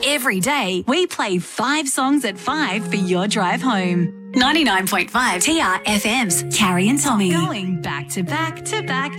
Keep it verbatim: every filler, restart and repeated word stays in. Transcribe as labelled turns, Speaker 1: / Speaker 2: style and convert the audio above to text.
Speaker 1: Every day, we play five songs at five for your drive home. ninety-nine point five T R F M's Carrie and Tommy. Going back to back to back